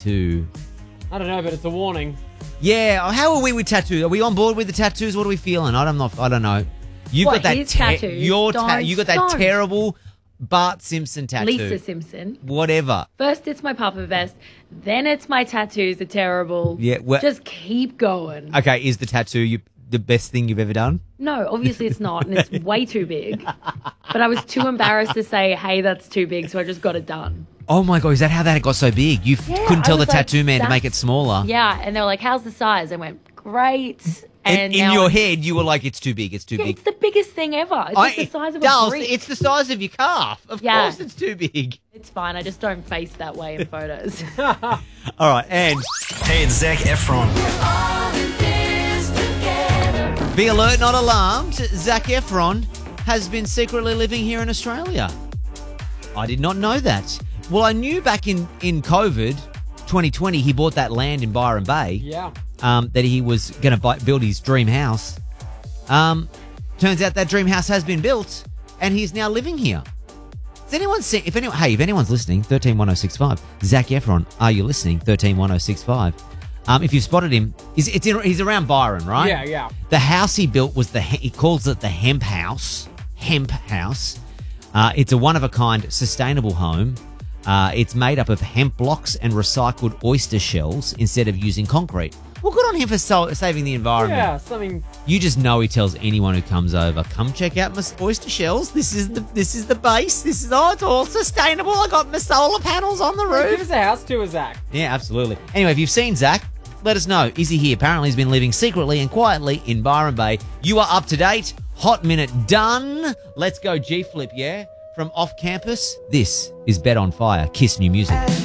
tattoo? I don't know, but it's a warning. Yeah, how are we with tattoos? Are we on board with the tattoos? What are we feeling? I don't know. You've What, got that his tattoo? you got that Don't. terrible Bart Simpson tattoo. Lisa Simpson. Whatever. First it's my puffer vest, then it's my tattoos are terrible. Yeah, just keep going. Okay, is the tattoo the best thing you've ever done? No, obviously it's not, and it's way too big. But I was too embarrassed to say, hey, that's too big, so I just got it done. Oh my God, is that how that got so big? You couldn't tell I the was like, tattoo man to make it smaller. Yeah, and they were like, how's the size? I went, great. And in now your I'm- head, you were like, it's too big, it's too big. It's the biggest thing ever. It's like the size of a Dulce, brick. it's the size of your calf. Of course it's too big. It's fine. I just don't face that way in photos. All right, and Hey, it's Zac Efron. be alert, not alarmed. Zac Efron has been secretly living here in Australia. I did not know that. Well, I knew back in COVID 2020 he bought that land in Byron Bay. Yeah. That he was going to build his dream house. Turns out that dream house has been built, and he's now living here. Has anyone seen? If anyone's listening, 131065. Zac Efron, are you listening? 131065. If you've spotted him, he's around Byron, right? Yeah. The house he built was he calls it the Hemp House. Hemp House. It's a one-of-a-kind sustainable home. It's made up of hemp blocks and recycled oyster shells instead of using concrete. Well, good on him for saving the environment. Yeah, something. You just know he tells anyone who comes over, come check out my oyster shells. This is the base. It's all sustainable. I got my solar panels on the Give roof. us a house tour, Zach. Yeah, absolutely. Anyway, if you've seen Zac, let us know. Is he here? Apparently he's been living secretly and quietly in Byron Bay. You are up to date. Hot minute done. Let's go G-Flip, yeah? From off campus, this is Bet on Fire. Kiss New Music.